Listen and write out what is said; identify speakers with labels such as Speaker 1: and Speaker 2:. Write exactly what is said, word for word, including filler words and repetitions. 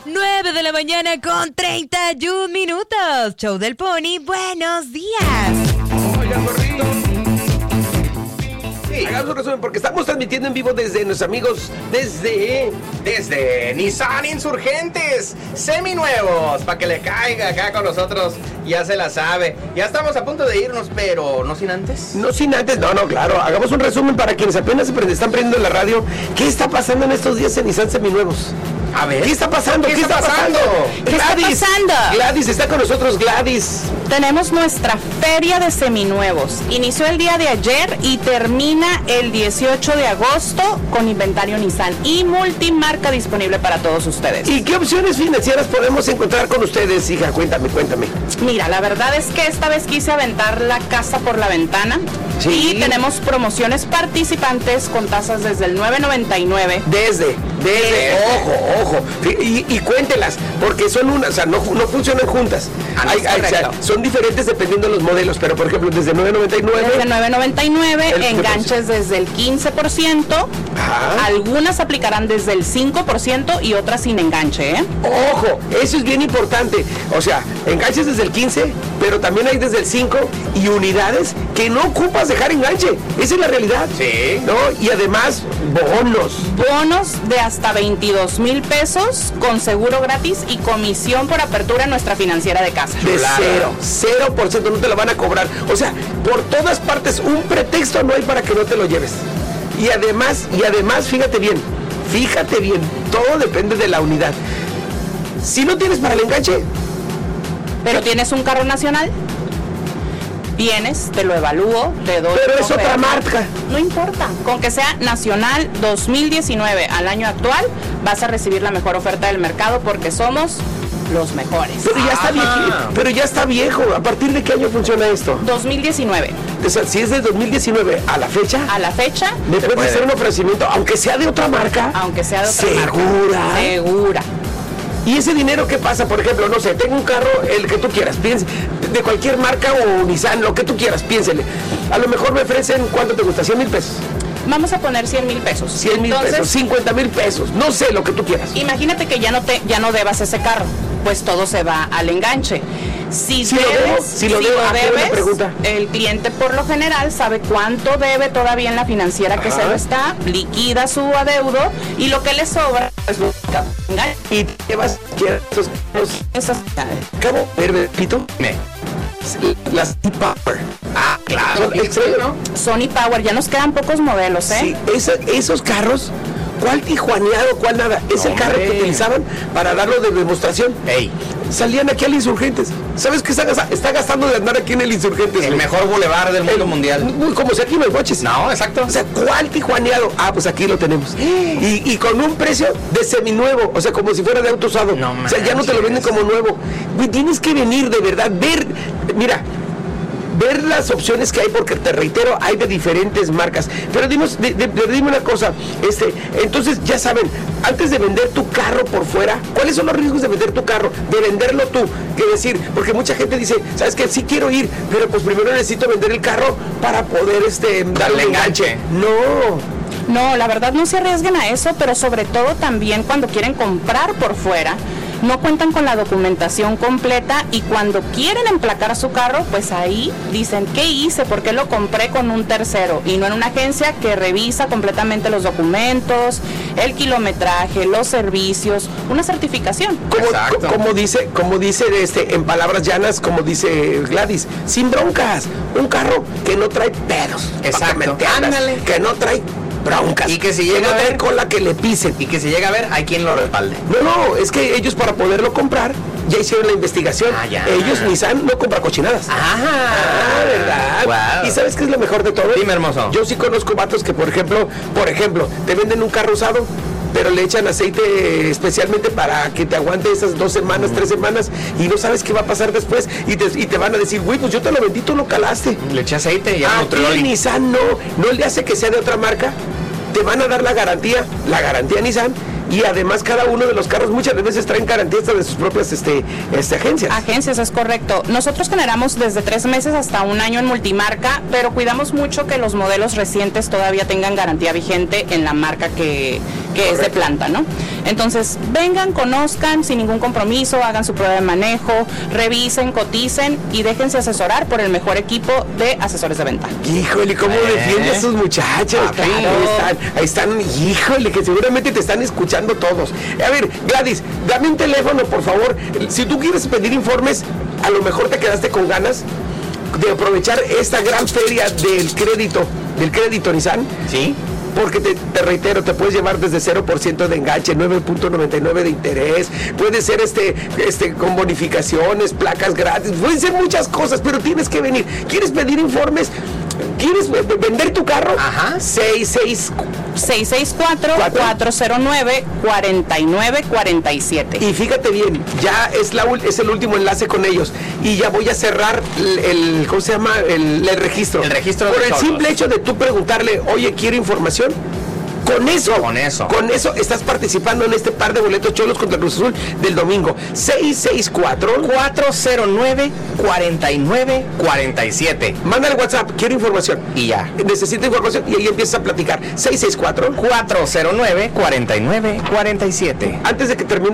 Speaker 1: nueve de la mañana con treinta y un minutos. Show del Pony, buenos días.
Speaker 2: Oiga, gordito. Sí, hagamos un resumen porque estamos transmitiendo en vivo desde nuestros amigos, desde...
Speaker 3: Desde Nissan Insurgentes, seminuevos, para que le caiga acá con nosotros, ya se la sabe. Ya estamos a punto de irnos, pero no sin antes.
Speaker 2: No sin antes, no, no, claro. Hagamos un resumen para quienes apenas se pre- están prendiendo la radio. ¿Qué está pasando en estos días en Nissan seminuevos?
Speaker 3: A ver.
Speaker 2: ¿Qué está pasando?
Speaker 3: ¿Qué
Speaker 2: ¿Qué,
Speaker 3: está
Speaker 2: está pasando?
Speaker 3: pasando?
Speaker 1: ¿Qué está
Speaker 2: Gladys,
Speaker 1: pasando?
Speaker 2: Gladys, está con nosotros Gladys.
Speaker 4: Tenemos nuestra feria de seminuevos. Inició el día de ayer y termina el dieciocho de agosto con inventario Nissan y multimarca disponible para todos ustedes.
Speaker 2: ¿Y qué opciones financieras podemos encontrar con ustedes, hija? Cuéntame, cuéntame.
Speaker 4: Mira, la verdad es que esta vez quise aventar la casa por la ventana.
Speaker 2: Sí.
Speaker 4: Y tenemos promociones participantes con tasas desde el nueve noventa y nueve.
Speaker 2: Desde, desde, ojo, ojo. Y, y cuéntelas, porque son unas, o sea, no, no funcionan juntas.
Speaker 4: Ah, no,
Speaker 2: Hay-
Speaker 4: es
Speaker 2: hay- o sea,
Speaker 4: correcto.
Speaker 2: son diferentes dependiendo de los modelos, pero por ejemplo, desde nueve noventa y nueve.
Speaker 4: Desde nueve noventa y nueve,
Speaker 2: El-
Speaker 4: enganches desde el quince por ciento.
Speaker 2: Ajá.
Speaker 4: Algunas aplicarán desde el cinco por ciento y otras sin enganche, ¿eh?
Speaker 2: Ojo, eso es bien importante. O sea, enganches desde el quince, pero también hay desde el cinco y unidades que no ocupas dejar enganche. Esa es la realidad.
Speaker 3: Sí.
Speaker 2: ¿No? Y además, bonos.
Speaker 4: Bonos de hasta veintidós mil pesos con seguro gratis y comisión por apertura en nuestra financiera de casa.
Speaker 2: De
Speaker 3: Chulada.
Speaker 2: cero, cero por ciento no te lo van a cobrar. O sea, por todas partes, un pretexto no hay para que no te lo lleves. Y además, y además, fíjate bien, fíjate bien, todo depende de la unidad. Si no tienes para el enganche,
Speaker 4: Pero tienes un carro nacional, vienes, te lo evalúo, te doy.
Speaker 2: pero es otra
Speaker 4: oferta.
Speaker 2: marca.
Speaker 4: No importa, con que sea nacional dos mil diecinueve al año actual, vas a recibir la mejor oferta del mercado porque somos los mejores.
Speaker 2: Pero ya está
Speaker 3: Ajá.
Speaker 2: viejo, pero ya está viejo. ¿A partir de qué año funciona esto?
Speaker 4: dos mil diecinueve,
Speaker 2: O sea, si es de dos mil diecinueve a la fecha,
Speaker 4: a la fecha,
Speaker 2: me puedes
Speaker 3: puede.
Speaker 2: hacer un ofrecimiento, aunque sea de otra marca.
Speaker 4: aunque sea de otra
Speaker 2: ¿Segura?
Speaker 4: marca. Segura.
Speaker 2: ¿Y ese dinero qué pasa? Por ejemplo, no sé, tengo un carro, el que tú quieras, piense, de cualquier marca o Nissan, lo que tú quieras, piénsele. A lo mejor me ofrecen, ¿cuánto te gusta? cien mil pesos.
Speaker 4: Vamos a poner cien mil pesos.
Speaker 2: cien mil
Speaker 4: Entonces,
Speaker 2: pesos, cincuenta mil pesos, no sé, lo que tú quieras.
Speaker 4: imagínate que ya no te ya no debas ese carro, pues todo se va al enganche. Si,
Speaker 2: Si lo
Speaker 4: debes,
Speaker 2: debo, si lo debo,
Speaker 4: lo
Speaker 2: ¿a qué hora me
Speaker 4: debes,
Speaker 2: pregunta?
Speaker 4: el cliente por lo general sabe cuánto debe todavía en la financiera que
Speaker 2: Ajá.
Speaker 4: se lo está, liquida su adeudo y lo que le sobra es lo que enganche.
Speaker 2: Y te vas, quieras, esos carros,
Speaker 4: Esas-
Speaker 2: ¿cómo? Repito,
Speaker 3: Me.
Speaker 2: las E-Power.
Speaker 3: Ah, claro.
Speaker 2: Son extraños, ¿no?
Speaker 4: Sony Power, ya nos quedan pocos modelos, ¿eh?
Speaker 2: Sí, esa- esos carros, ¿cuál tijuaneado, cuál nada? Es el
Speaker 3: No,
Speaker 2: carro que
Speaker 3: hombre.
Speaker 2: utilizaban para darlo de demostración.
Speaker 3: Ey,
Speaker 2: Salían aquí al Insurgentes. ¿Sabes qué está, gasta- está gastando de andar aquí en el Insurgentes?
Speaker 3: el
Speaker 2: güey?
Speaker 3: mejor bulevar del mundo
Speaker 2: El-
Speaker 3: mundial.
Speaker 2: Uy, como si aquí no hay coches.
Speaker 3: No, exacto.
Speaker 2: O sea, ¿cuál tijuaneado? Ah, pues aquí lo tenemos. Y, y con un precio de seminuevo, o sea, como si fuera de auto usado.
Speaker 3: No
Speaker 2: o sea, ya no te lo venden
Speaker 3: manches.
Speaker 2: como nuevo. Güey, tienes que venir de verdad, ver, mira, ver las opciones que hay, porque te reitero, hay de diferentes marcas. Pero dinos, de- de- de- dime una cosa, este, entonces ya saben, antes de vender tu carro por fuera, ¿cuáles son los riesgos de vender tu carro? De venderlo tú, que decir, porque mucha gente dice, ¿sabes qué? Sí quiero ir, pero pues primero necesito vender el carro para poder este darle enganche. No.
Speaker 4: No, la verdad no se arriesguen a eso, pero sobre todo también cuando quieren comprar por fuera, no cuentan con la documentación completa y cuando quieren emplacar su carro, pues ahí dicen, ¿qué hice? ¿Por qué lo compré con un tercero? Y no en una agencia que revisa completamente los documentos, el kilometraje, los servicios, una certificación.
Speaker 2: Como,
Speaker 3: Exacto.
Speaker 2: co- como dice, como dice este, en palabras llanas, como dice Gladys, sin broncas, un carro que no trae pedos.
Speaker 3: Exacto.
Speaker 2: para que me entiendas,
Speaker 3: Ándale.
Speaker 2: que no trae broncas.
Speaker 3: Y que si
Speaker 2: que
Speaker 3: llega
Speaker 2: no
Speaker 3: a
Speaker 2: trae
Speaker 3: ver-
Speaker 2: cola que le pisen.
Speaker 3: Y que si llega a ver, hay quien lo respalde.
Speaker 2: No, no, es que ellos para poderlo comprar ya hicieron la investigación.
Speaker 3: Ah, ya.
Speaker 2: Ellos, Nissan, no compra cochinadas. Ah, ¿verdad?
Speaker 3: Guau.
Speaker 2: ¿Y sabes qué es lo mejor de todo?
Speaker 3: Dime, hermoso.
Speaker 2: Yo sí conozco vatos que, por ejemplo, por ejemplo, te venden un carro usado, pero le echan aceite especialmente para que te aguante esas dos semanas, tres semanas, y no sabes qué va a pasar después, y te, y te van a decir, güey, pues yo te lo vendí, tú lo calaste.
Speaker 3: Le eché aceite y ya
Speaker 2: Ah,
Speaker 3: no nutrió.
Speaker 2: y Nissan no, no le hace que sea de otra marca, te van a dar la garantía, la garantía Nissan, y además cada uno de los carros muchas veces traen garantía hasta de sus propias este, este, agencias.
Speaker 4: Agencias, es correcto. Nosotros generamos desde tres meses hasta un año en multimarca, pero cuidamos mucho que los modelos recientes todavía tengan garantía vigente en la marca que, que es de planta, ¿no? Entonces, vengan, conozcan sin ningún compromiso, hagan su prueba de manejo, revisen, coticen y déjense asesorar por el mejor equipo de asesores de venta.
Speaker 2: Híjole, ¿cómo
Speaker 3: ¿Eh?
Speaker 2: defiende a sus muchachos?
Speaker 3: Ah,
Speaker 2: Claro,
Speaker 3: claro.
Speaker 2: Ahí están, ahí están, híjole, que seguramente te están escuchando todos. A ver, Gladys, dame un teléfono, por favor. Si tú quieres pedir informes, a lo mejor te quedaste con ganas de aprovechar esta gran feria del crédito, del crédito Nissan.
Speaker 3: ¿Sí?
Speaker 2: Porque te, te reitero, te puedes llevar desde cero por ciento de enganche, nueve punto noventa y nueve de interés, puede ser este, este con bonificaciones, placas gratis, pueden ser muchas cosas, pero tienes que venir. ¿Quieres pedir informes? ¿Quieres vender tu carro?
Speaker 3: Ajá.
Speaker 2: seis seis
Speaker 4: seis seis cuatro, cuatro cero nueve, cuatro nueve cuatro siete.
Speaker 2: Y fíjate bien, ya es, la, es el último enlace con ellos. Y ya voy a cerrar el, el ¿cómo se llama? El, el registro.
Speaker 3: El registro
Speaker 2: Por
Speaker 3: de
Speaker 2: el
Speaker 3: todos.
Speaker 2: simple hecho de tú preguntarle, oye, quiero información. Con eso,
Speaker 3: Con eso.
Speaker 2: con eso estás participando en este par de boletos cholos contra Cruz Azul del domingo. seis seis cuatro,
Speaker 3: cuatro cero nueve, cuatro nueve cuatro siete.
Speaker 2: mándale WhatsApp, quiero información.
Speaker 3: Y ya.
Speaker 2: Necesito información y ahí empiezas a platicar. seis seis cuatro,
Speaker 3: cuatro cero nueve, cuatro nueve cuatro siete.
Speaker 2: antes de que termine